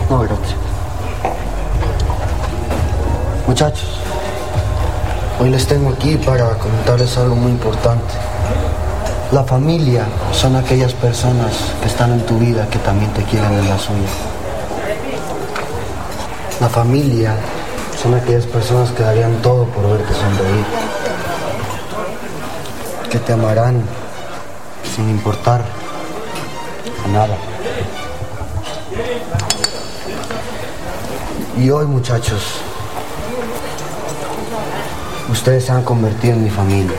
No, gracias. Muchachos, hoy les tengo aquí para comentarles algo muy importante. La familia son aquellas personas que están en tu vida que también te quieren en la suya. La familia son aquellas personas que darían todo por verte sonreír. Que te amarán sin importar a nada. Y hoy, muchachos, ustedes se han convertido en mi familia.